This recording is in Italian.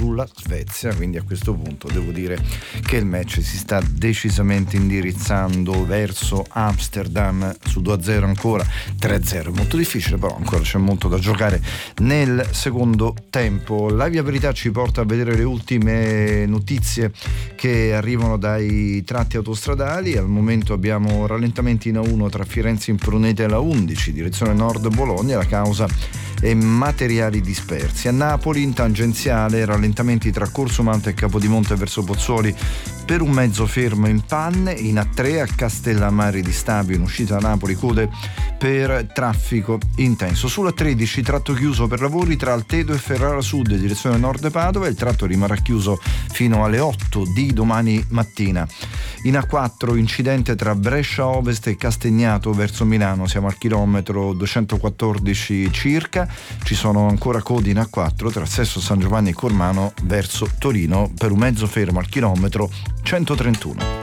sulla Svezia, quindi a questo punto devo dire che il match si sta decisamente indirizzando verso Amsterdam. Su 2-0 ancora, 3-0 è molto difficile, però ancora c'è molto da giocare nel secondo tempo. La Via Verità ci porta a vedere le ultime notizie che arrivano dai tratti autostradali. Al momento abbiamo rallentamenti in A1 tra Firenze Imprunete e la 11 direzione nord Bologna, la causa e materiali dispersi. A Napoli in tangenziale rallentamenti tra Corso Malta e Capodimonte verso Pozzuoli per un mezzo fermo in panne. In A3 a Castellammare di Stabio in uscita da Napoli code per traffico intenso. Sulla 13 tratto chiuso per lavori tra Altedo e Ferrara Sud direzione nord Padova, il tratto rimarrà chiuso fino alle 8 di domani mattina. In A4 incidente tra Brescia Ovest e Castagnato verso Milano, siamo al chilometro 214 circa. Ci sono ancora codi in A4 tra Sesto San Giovanni e Cormano verso Torino per un mezzo fermo al chilometro 131.